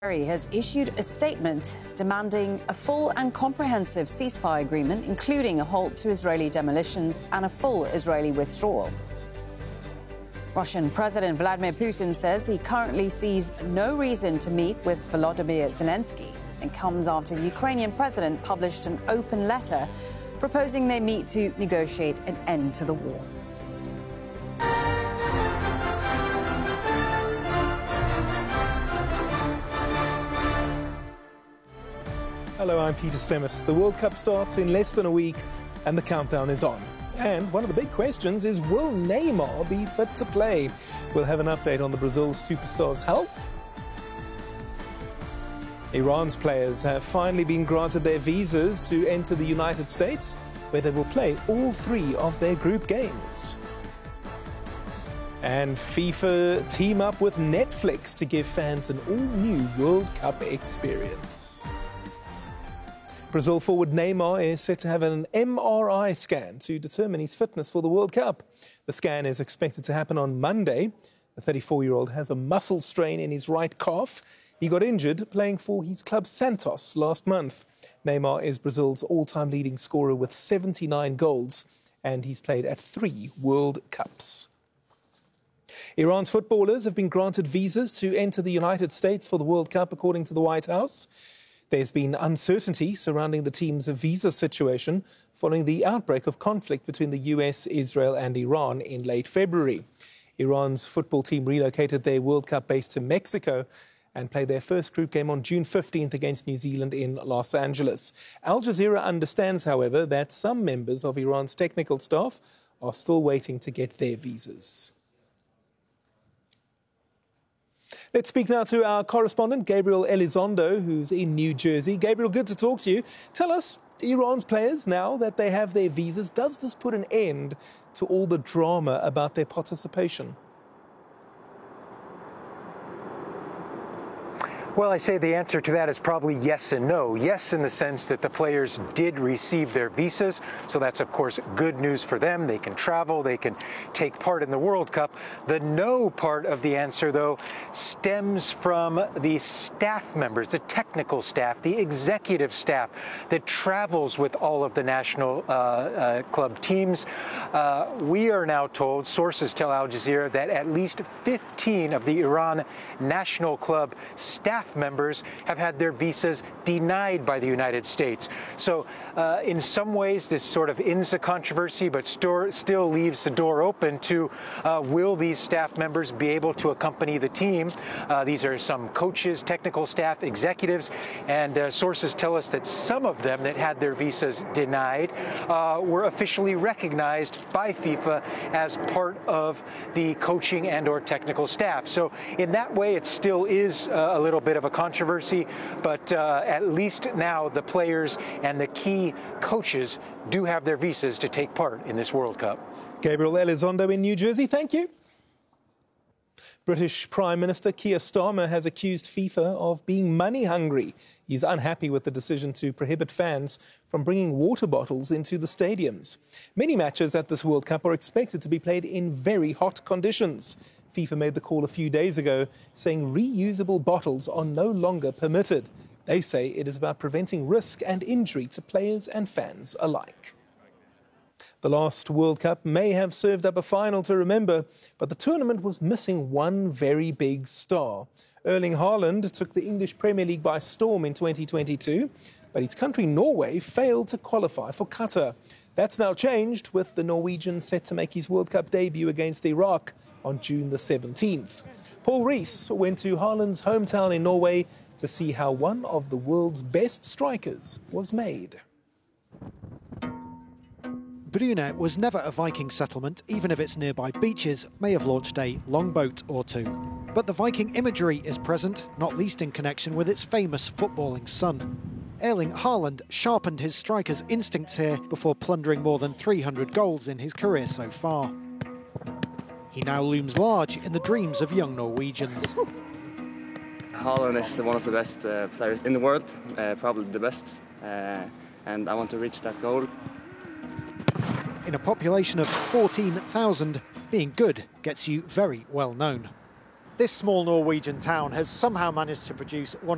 has issued a statement demanding a full and comprehensive ceasefire agreement, including a halt to Israeli demolitions and a full Israeli withdrawal. Russian President Vladimir Putin says he currently sees no reason to meet with Volodymyr Zelensky. It comes after the Ukrainian president published an open letter proposing they meet to negotiate an end to the war. Hello, I'm Peter Stemmet. The World Cup starts in less than a week and the countdown is on. And one of the big questions is, will Neymar be fit to play? We'll have an update on the Brazil superstar's health. Iran's players have finally been granted their visas to enter the United States, where they will play all 3 of their group games. And FIFA team up with Netflix to give fans an all-new World Cup experience. Brazil forward Neymar is set to have an MRI scan to determine his fitness for the World Cup. The scan is expected to happen on Monday. The 34-year-old has a muscle strain in his right calf. He got injured playing for his club Santos last month. Neymar is Brazil's all-time leading scorer with 79 goals, and he's played at 3 World Cups. Iran's footballers have been granted visas to enter the United States for the World Cup, according to the White House. There's been uncertainty surrounding the team's visa situation following the outbreak of conflict between the US, Israel and Iran in late February. Iran's football team relocated their World Cup base to Mexico and played their first group game on June 15th against New Zealand in Los Angeles. Al Jazeera understands, however, that some members of Iran's technical staff are still waiting to get their visas. Let's speak now to our correspondent, Gabriel Elizondo, who's in New Jersey. Gabriel, good to talk to you. Tell us, Iran's players, now that they have their visas, does this put an end to all the drama about their participation? Well, I say the answer to that is probably yes and no. Yes, in the sense that the players did receive their visas, so that's, of course, good news for them. They can travel, they can take part in the World Cup. The no part of the answer, though, stems from the staff members, the technical staff, the executive staff that travels with all of the national club teams. We are now told, sources tell Al Jazeera, that at least 15 of the Iran national club staff members have had their visas denied by the United States. So in some ways, this sort of ends the controversy, but still leaves the door open to will these staff members be able to accompany the team? These are some coaches, technical staff, executives, and sources tell us that some of them that had their visas denied were officially recognized by FIFA as part of the coaching and or technical staff. So in that way, it still is a little bit of a controversy, but at least now the players and the key coaches do have their visas to take part in this World Cup. Gabriel Elizondo in New Jersey, thank you. British Prime Minister Keir Starmer has accused FIFA of being money hungry. He's unhappy with the decision to prohibit fans from bringing water bottles into the stadiums. Many matches at this World Cup are expected to be played in very hot conditions. FIFA made the call a few days ago, saying reusable bottles are no longer permitted. They say it is about preventing risk and injury to players and fans alike. The last World Cup may have served up a final to remember, but the tournament was missing one very big star. Erling Haaland took the English Premier League by storm in 2022, but his country Norway failed to qualify for Qatar. That's now changed, with the Norwegian set to make his World Cup debut against Iraq on June the 17th. Paul Rees went to Haaland's hometown in Norway to see how one of the world's best strikers was made. Brune was never a Viking settlement, even if its nearby beaches may have launched a longboat or two. But the Viking imagery is present, not least in connection with its famous footballing son. Erling Haaland sharpened his striker's instincts here before plundering more than 300 goals in his career so far. He now looms large in the dreams of young Norwegians. Haaland is one of the best players in the world, probably the best, and I want to reach that goal. In a population of 14,000, being good gets you very well known. This small Norwegian town has somehow managed to produce one